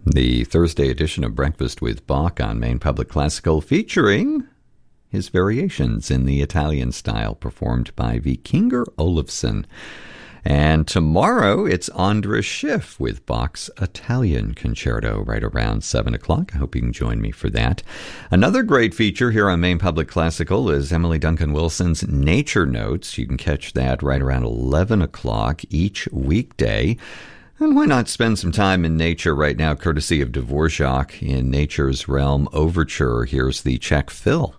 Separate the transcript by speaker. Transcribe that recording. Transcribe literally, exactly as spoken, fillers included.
Speaker 1: The Thursday edition of Breakfast with Bach on Maine Public Classical, featuring his variations in the Italian style performed by Vikingur Olafsson. And tomorrow it's Andras Schiff with Bach's Italian Concerto right around seven o'clock. I hope you can join me for that. Another great feature here on Maine Public Classical is Emily Duncan Wilson's Nature Notes. You can catch that right around eleven o'clock each weekday. And why not spend some time in nature right now, courtesy of Dvorak in Nature's Realm Overture. Here's the Czech fill.